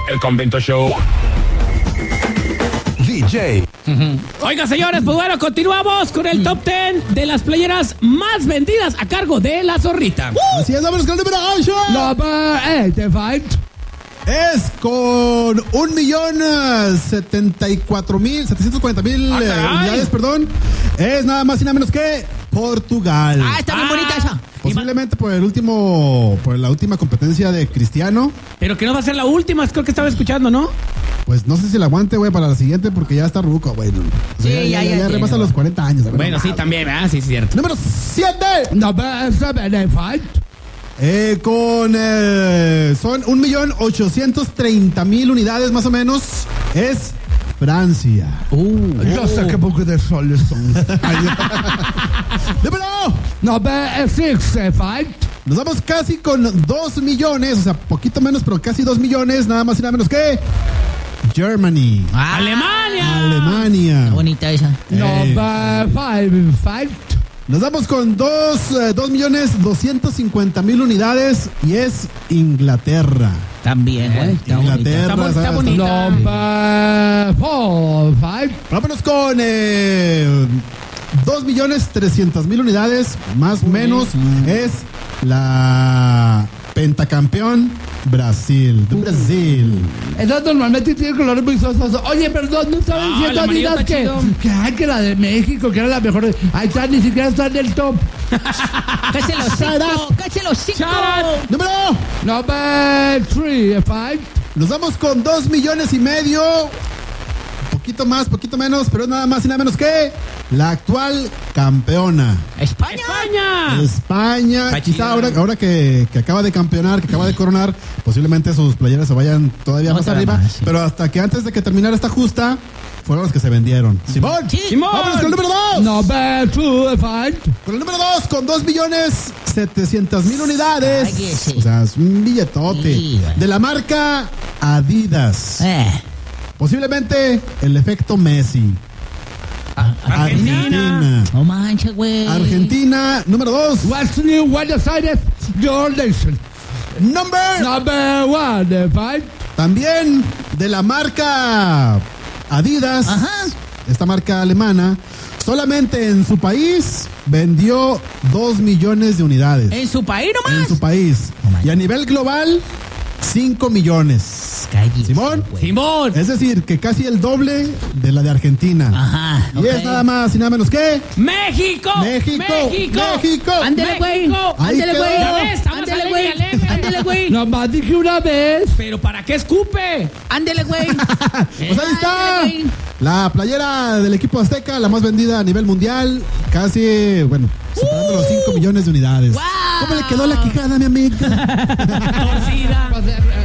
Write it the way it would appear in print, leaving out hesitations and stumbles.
El Convento Show. DJ. Oiga, señores, pues bueno, continuamos con el top 10 de las playeras más vendidas a cargo de la Zorrita. Así es, vámonos con el número 8. Number 85. Es con 1,074,740,000 unidades, perdón. Es nada más y nada menos que Portugal. Está bien bonita esa. Posiblemente por la última competencia de Cristiano. Pero que no va a ser la última, creo que estaba escuchando, ¿no? Pues no sé si la aguante, güey, para la siguiente porque ya está ruco, güey. Sí, ya rebasa los 40 años. Bueno, sí, también, ¿verdad? Sí, es cierto. Número 7. Number 75. Son 1,830,000 unidades más o menos. Es Francia. Yo sé que poco de soles son. Número Number 65. Nos vamos casi con 2 millones, o sea, poquito menos, pero casi 2 millones, nada más y nada menos que Germany. Alemania. Bonita esa. Number 55. Nos vamos con 2,250,000 unidades y es Inglaterra. También, güey. Inglaterra, Está ¿sabes? bonita. Number 45. Vámonos con 2,300,000 unidades, más o menos, es la pentacampeón Brasil. De Brasil. Esas normalmente tienen colores muy sosos. Oye, perdón, no estaban diciendo la amarilla Adidas está chido. que la de México, que era la mejor. Ahí está, ni siquiera está en el top. ¡Cállate los cinco! Número. Number 35. Nos vamos con 2,5 millones. Poquito más, poquito menos, pero es nada más y nada menos que la actual campeona. ¡España! España, Está quizá chido. ahora que acaba de campeonar, que acaba de coronar, posiblemente sus playeras se vayan todavía más Otra arriba, más, sí. pero hasta que antes de que terminara esta justa, fueron los que se vendieron. Simón, Sí. vámonos con el número 2. Number 25. Con el número 2, con 2,700,000 unidades. Ay, ese. O sea, es un billetote. Sí, bueno. De la marca Adidas. Eh. Posiblemente el efecto Messi. Argentina. No manches, güey. Argentina, número 2. What's new Buenos Aires? Your nation. Number. Number 15. También de la marca Adidas. Ajá. Esta marca alemana. Solamente en su país vendió 2 millones de unidades. ¿En su país nomás? En su país. No manches. Y a nivel global, 5 millones. Cállese, Simón. güey. Simón. Es decir, que casi el doble de la de Argentina. Ajá. Y es nada más y nada menos que ¡México! México. Ándele, güey. México. Ahí Ándele, quedó. güey. Ya ves, estamos Ándele, alegre, güey. alegre. Ándele, güey. Nomás dije una vez. ¿Pero para qué escupe? Ándele, güey. Pues ahí está. Ándele, güey. La playera del equipo azteca, la más vendida a nivel mundial. Casi, bueno, superando los 5 millones de unidades. ¡Guau! ¿Cómo le quedó la quijada, mi amiga? Torcida. Va a ser